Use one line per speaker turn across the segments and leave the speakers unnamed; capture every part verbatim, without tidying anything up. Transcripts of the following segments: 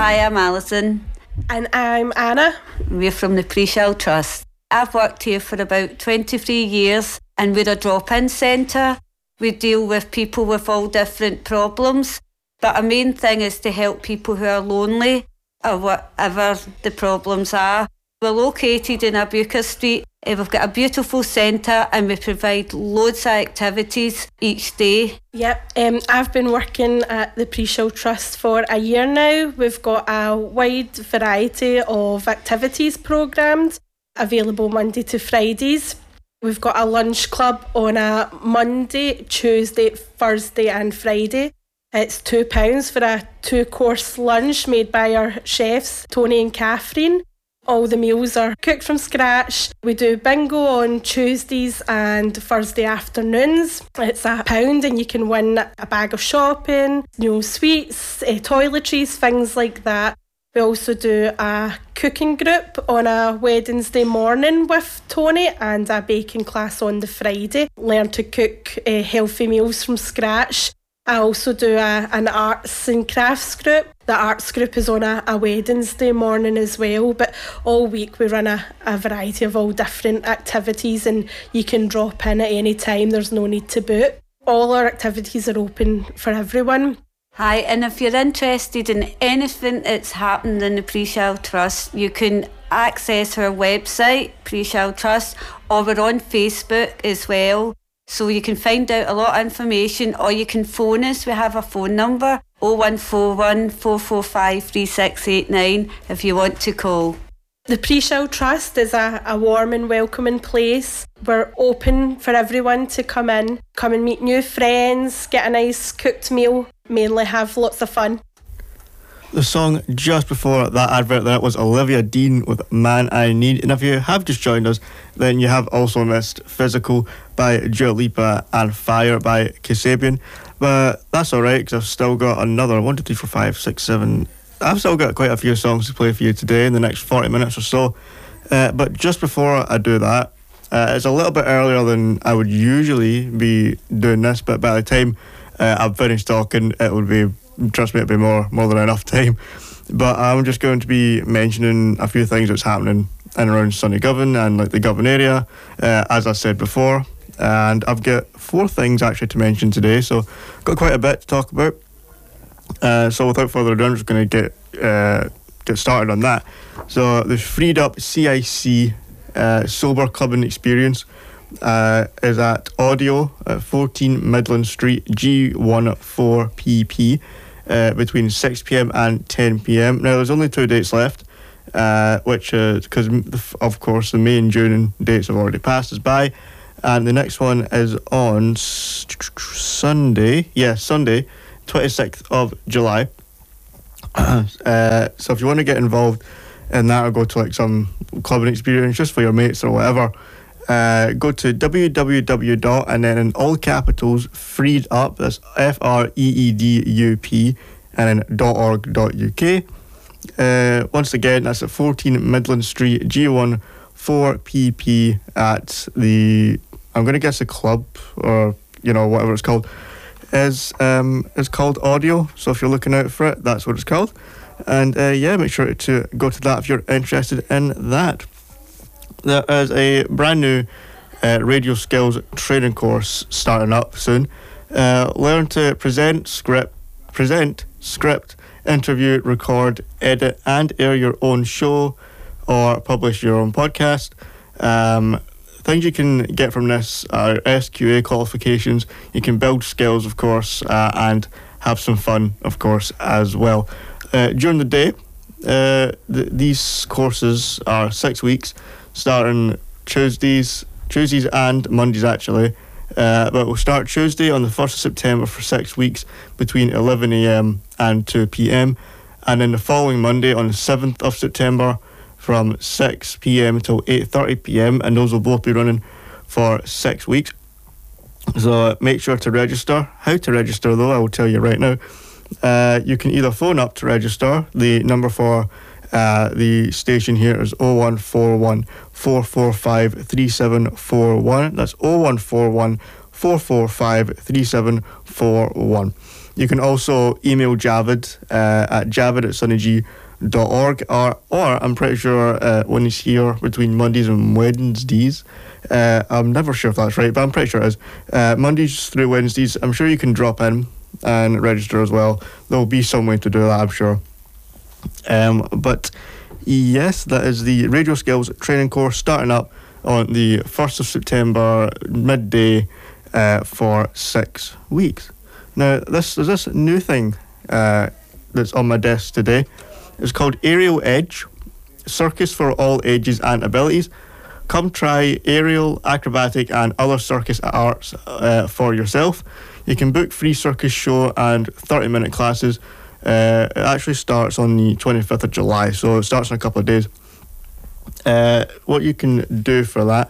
Hi, I'm Alison.
And I'm Anna.
We're from the Pre-Shell Trust. I've worked here for about twenty-three years and we're a drop-in centre. We deal with people with all different problems, but our main thing is to help people who are lonely or whatever the problems are. We're located in Abuka Street. We've got a beautiful centre and we provide loads of activities each day.
Yep, um, I've been working at the Pre-Shell Trust for a year now. We've got a wide variety of activities programmed, available Monday to Fridays. We've got a lunch club on a Monday, Tuesday, Thursday and Friday. It's two pounds for a two-course lunch made by our chefs, Tony and Catherine. All the meals are cooked from scratch. We do bingo on Tuesdays and Thursday afternoons. It's a pound and you can win a bag of shopping, you know, sweets, uh, toiletries, things like that. We also do a cooking group on a Wednesday morning with Tony and a baking class on the Friday. Learn to cook uh, healthy meals from scratch. I also do a, an arts and crafts group. The arts group is on a, a Wednesday morning as well, but all week we run a, a variety of all different activities and you can drop in at any time, there's no need to book. All our activities are open for everyone.
Hi, and if you're interested in anything that's happened in the Pre-Shell Trust, you can access our website, Pre-Shell Trust, or we're on Facebook as well. So you can find out a lot of information, or you can phone us. We have a phone number, oh one four one, four four five, three six eight nine, if you want to call.
The Pre-Shell Trust is a, a warm and welcoming place. We're open for everyone to come in, come and meet new friends, get a nice cooked meal, mainly have lots of fun.
The song just before that advert there was Olivia Dean with Man I Need. And if you have just joined us, then you have also missed Physical by Dua Lipa and Fire by Kasabian. But that's alright, because I've still got another one, two, three, four, five, six, seven. I've still got quite a few songs to play for you today in the next forty minutes or so. Uh, but just before I do that, uh, it's a little bit earlier than I would usually be doing this, but by the time uh, I've finished talking, it would be, trust me, it'd be more, more than enough time. But I'm just going to be mentioning a few things that's happening in around Sunny Govan and like the Govan area, uh, as I said before. And I've got four things actually to mention today, so got quite a bit to talk about. Uh, so without further ado, I'm just going to get uh, get started on that. So the Freed Up C I C uh, Sober Clubbing Experience uh, is at Audio at fourteen Midland Street, G one four P P, uh, between six p.m. and ten p.m. Now there's only two dates left, uh, which is because of course the May and June dates have already passed us by, and the next one is on s- Sunday. Yeah, Sunday. twenty-sixth of July. uh, so if you want to get involved in that or go to like some clubbing experience just for your mates or whatever, uh, go to www dot and then in all capitals Freed Up, that's F R E E D U P, and then .org dot U K. Uh, once again, that's at fourteen Midland Street, G one four P P at the, I'm going to guess the club or, you know, whatever it's called. is um is called Audio, so if you're looking out for it, that's what it's called. And uh, yeah, make sure to go to that if you're interested in that. There is a brand new uh, radio skills training course starting up soon. Uh, learn to present, script, present, script, interview, record, edit, and air your own show or publish your own podcast. Um, Things you can get from this are S Q A qualifications. You can build skills, of course, uh, and have some fun, of course, as well. Uh, during the day, uh, th- these courses are six weeks, starting Tuesdays, Tuesdays and Mondays actually. Uh, but we'll start Tuesday on the first of September for six weeks between eleven a.m. and two p.m. And then the following Monday on the seventh of September from six p.m. till eight thirty p.m. and those will both be running for six weeks. So make sure to register. How to register though, I will tell you right now. Uh, you can either phone up to register. The number for uh, the station here is oh one four one, four four five, three seven four one. That's oh one four one, four four five, three seven four one. You can also email Javid uh, at javid at sunnygee dot org, or, or I'm pretty sure uh, when he's here between Mondays and Wednesdays, uh, I'm never sure if that's right, but I'm pretty sure it is. Uh, Mondays through Wednesdays, I'm sure you can drop in and register as well. There'll be some way to do that, I'm sure. Um, but yes, that is the radio skills training course starting up on the first of September, midday, uh, for six weeks. Now, this there's this new thing uh, that's on my desk today. It's called Aerial Edge, Circus for All Ages and Abilities. Come try aerial, acrobatic and other circus arts uh, for yourself. You can book free circus show and thirty minute classes. Uh, it actually starts on the twenty-fifth of July, so it starts in a couple of days. Uh, what you can do for that,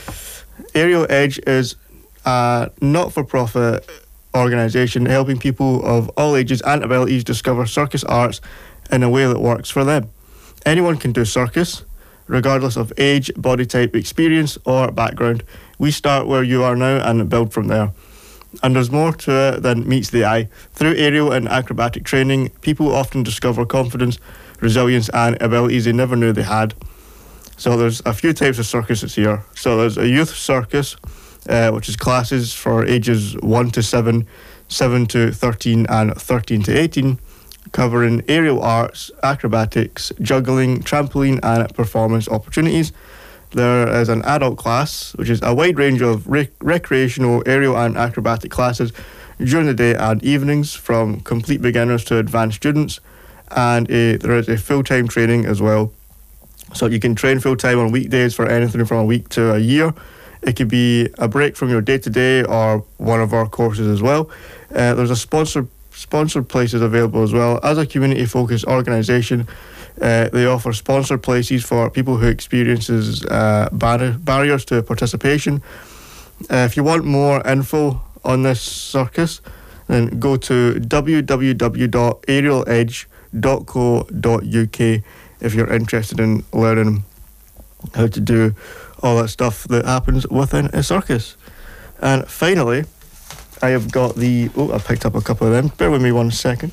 Aerial Edge is a not-for-profit organisation helping people of all ages and abilities discover circus arts in a way that works for them. Anyone can do circus, regardless of age, body type, experience or background. We start where you are now and build from there. And there's more to it than meets the eye. Through aerial and acrobatic training, people often discover confidence, resilience and abilities they never knew they had. So there's a few types of circuses here. So there's a youth circus, uh, which is classes for ages one to seven, seven to thirteen and thirteen to eighteen, covering aerial arts, acrobatics, juggling, trampoline and performance opportunities. There is an adult class, which is a wide range of rec- recreational aerial and acrobatic classes during the day and evenings, from complete beginners to advanced students. And a, there is a full-time training as well. So you can train full-time on weekdays for anything from a week to a year. It could be a break from your day-to-day or one of our courses as well. Uh, there's a sponsor sponsored places available as well. As a community-focused organisation, uh, they offer sponsored places for people who experiences uh, bar- barriers to participation. Uh, if you want more info on this circus, then go to w w w dot aerial edge dot co dot u k if you're interested in learning how to do all that stuff that happens within a circus. And finally, I have got the... Oh, I picked up a couple of them. Bear with me one second.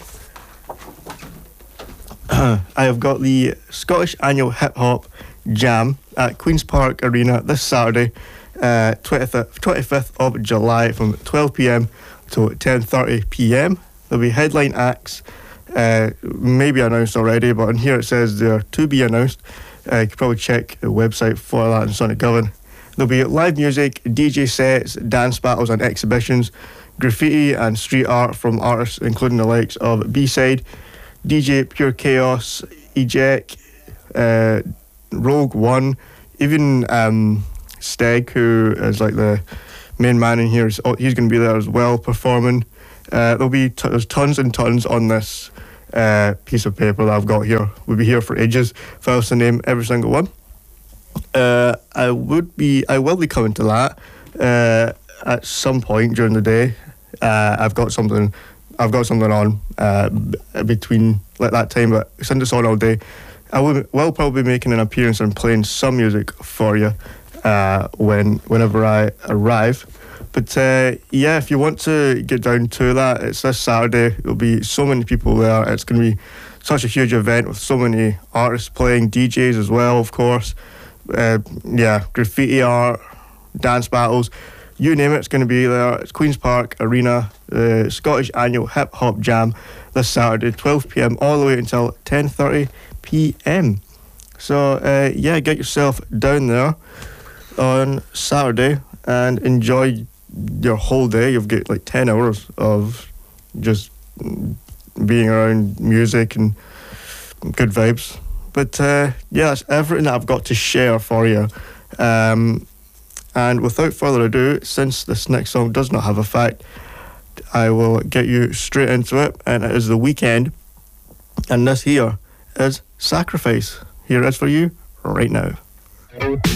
I have got the Scottish Annual Hip Hop Jam at Queen's Park Arena this Saturday, uh, twenty-fifth of July, from twelve p.m. to ten thirty p.m. There'll be headline acts, uh, maybe announced already, but in here it says they're to be announced. Uh, you can probably check the website for that in Sonic Govan. There'll be live music, D J sets, dance battles and exhibitions, graffiti and street art from artists including the likes of B-Side, D J Pure Chaos, Eject, uh, Rogue One, even um, Steg, who is like the main man in here. He's going to be there as well, performing. Uh, there'll be t- there's tons and tons on this uh, piece of paper that I've got here. We'll be here for ages if I was to name every single one. Uh, I would be, I will be coming to that uh, at some point during the day. Uh, I've got something, I've got something on uh, b- between like that time, but since it's on all day, I will, will probably be making an appearance and playing some music for you uh, when whenever I arrive. But uh, yeah, if you want to get down to that, it's this Saturday. There'll be so many people there. It's going to be such a huge event with so many artists playing, D Js as well, of course. Uh, yeah, graffiti art, dance battles, you name it, it's going to be there. It's Queen's Park Arena, the Scottish Annual Hip Hop Jam, this Saturday, twelve p.m. all the way until ten thirty p.m. So uh, yeah, get yourself down there on Saturday and enjoy your whole day. You've got like ten hours of just being around music and good vibes. But uh, yeah, that's everything that I've got to share for you. Um, and without further ado, since this next song does not have a fact, I will get you straight into it. And it is The Weeknd. And this here is Sacrifice. Here it is for you right now.